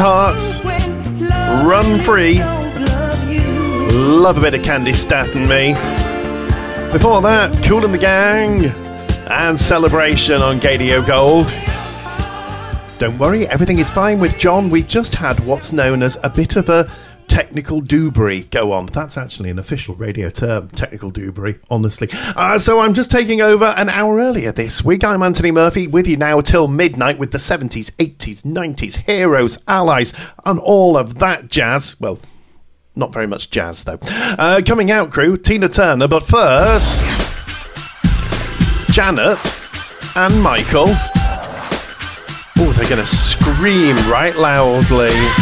Hearts, Run Free, love a bit of Candy Stat and Me. Before that, Kool and the Gang and Celebration on Gadio Gold. Don't worry, everything is fine with John. We just had what's known as a bit of a technical doobry go on. That's actually an official radio term, technical doobry, honestly. So I'm just taking over an hour earlier this week. I'm Anthony Murphy, with you now till midnight with the 70s, 80s, 90s, heroes, allies, and all of that jazz. Well, not very much jazz, though. Coming out, crew, Tina Turner. But first, Janet and Michael. Oh, they're going to scream right loudly.